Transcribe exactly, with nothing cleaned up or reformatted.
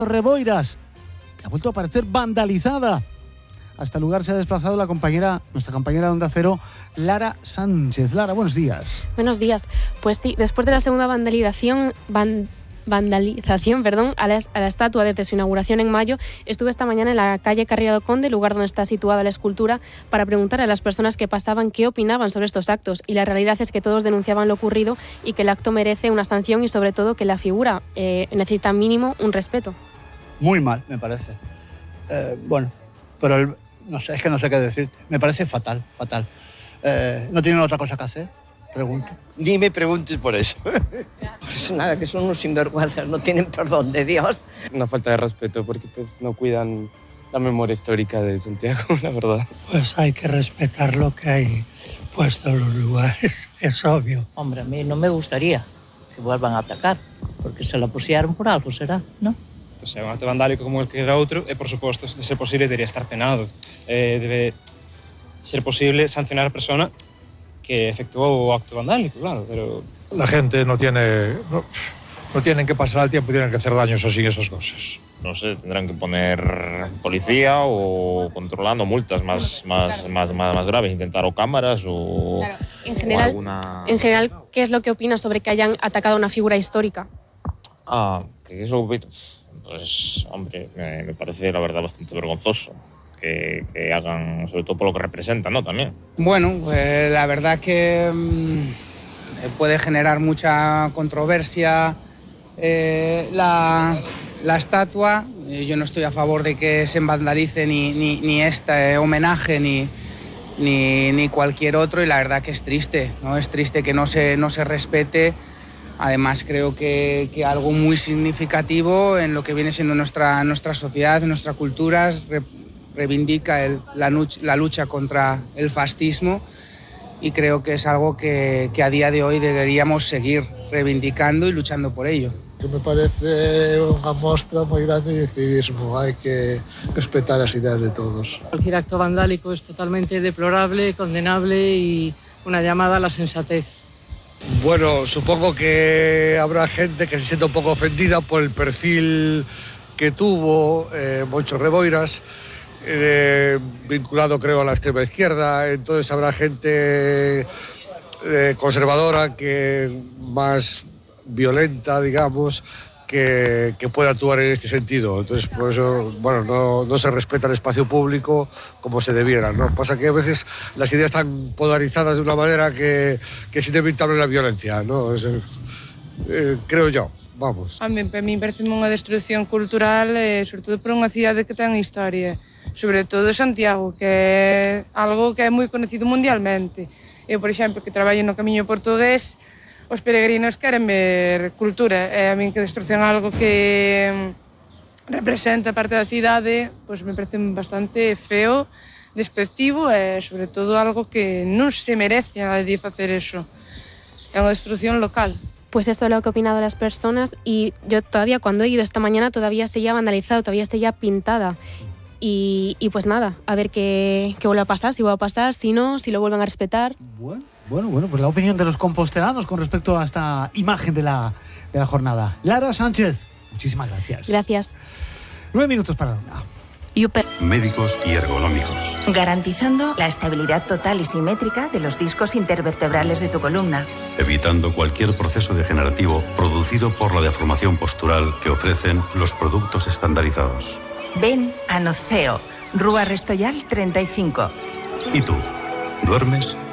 Reboiras, que ha vuelto a aparecer vandalizada. Hasta el lugar se ha desplazado la compañera, nuestra compañera de Onda Cero, Lara Sánchez. Lara, buenos días. Buenos días. Pues sí, después de la segunda vandalización, van, vandalización perdón, a, la, a la estatua desde su inauguración en mayo, estuve esta mañana en la calle Carriado Conde, lugar donde está situada la escultura, para preguntar a las personas que pasaban qué opinaban sobre estos actos. Y la realidad es que todos denunciaban lo ocurrido y que el acto merece una sanción y sobre todo que la figura eh, necesita mínimo un respeto. Muy mal, me parece. Eh, bueno, pero el, no sé, es que no sé qué decirte. Me parece fatal, fatal. Eh, ¿No tienen otra cosa que hacer? Pregunto. Ni me preguntes por eso. Pues nada, que son unos sinvergüenzas, no tienen perdón de Dios. Una falta de respeto porque pues no cuidan la memoria histórica de Santiago, la verdad. Pues hay que respetar lo que hay puesto en los lugares, es obvio. Hombre, a mí no me gustaría que vuelvan a atacar, porque se la pusieron por algo, será, ¿no? Pues é un acto vandálico como el que era outro e, por suposto, de ser posible, debería estar penado. Eh, debe ser posible sancionar a persona que efectuó o acto vandálico, claro, pero... La gente no tiene... No, no tienen que pasar el tiempo y tienen que hacer daños así, esas cosas. No sé, tendrán que poner policía o controlando multas más, más, más, más, más graves, intentar o cámaras o... Claro, en general, o alguna... en general, ¿qué es lo que opinas sobre que hayan atacado a una figura histórica? Ah, que eso... Pues, hombre, me, me parece la verdad bastante vergonzoso que, que hagan, sobre todo por lo que representan, ¿no? También. Bueno, pues la verdad que mmm, puede generar mucha controversia eh, la, la estatua. Yo no estoy a favor de que se vandalice ni, ni, ni este homenaje ni, ni, ni cualquier otro, y la verdad que es triste, ¿no? Es triste que no se, no se respete. Además, creo que, que algo muy significativo en lo que viene siendo nuestra, nuestra sociedad, nuestra cultura, re, reivindica el, la, la lucha contra el fascismo, y creo que es algo que, que a día de hoy deberíamos seguir reivindicando y luchando por ello. Me parece una muestra muy grande de civismo, hay que respetar las ideas de todos. Cualquier acto vandálico es totalmente deplorable, condenable y una llamada a la sensatez. Bueno, supongo que habrá gente que se sienta un poco ofendida por el perfil que tuvo eh, Moncho Reboiras, eh, vinculado creo a la extrema izquierda. Entonces habrá gente eh, conservadora, que más violenta, digamos, que, que pueda actuar en este sentido. Entonces, por eso, bueno, no, no se respeta el espacio público como se debiera, ¿no? Pasa que a veces las ideas están polarizadas de una manera que, que es inevitable la violencia, ¿no? Es, eh, creo yo, vamos. A mí, a mí parece unha destrucción cultural, eh, sobre todo por unha cidade que ten historia, sobre todo Santiago, que é algo que é moi conocido mundialmente. Eu, por exemplo, que traballo no Camiño Portugués, os peregrinos queren ver cultura, e a min que destrucción algo que representa parte da cidade, pois me parece bastante feo, despectivo e sobre todo algo que non se merece a nadie facer eso. É unha destrucción local. Pues eso es lo que han opinado las personas, y yo todavía cuando he ido esta mañana todavía seguía vandalizado, todavía seguía pintada. Y, y pues nada, a ver qué, qué vuelve a pasar, si vuelve a pasar, si no, si lo vuelven a respetar. Bueno, bueno, bueno, pues la opinión de los compostelanos con respecto a esta imagen de la, de la jornada. Lara Sánchez, muchísimas gracias. Gracias. Nueve minutos para la una. Médicos y ergonómicos. Garantizando la estabilidad total y simétrica de los discos intervertebrales de tu columna. Evitando cualquier proceso degenerativo producido por la deformación postural que ofrecen los productos estandarizados. Ven a Noceo, Rúa Restoyal treinta y cinco. ¿Y tú? ¿Duermes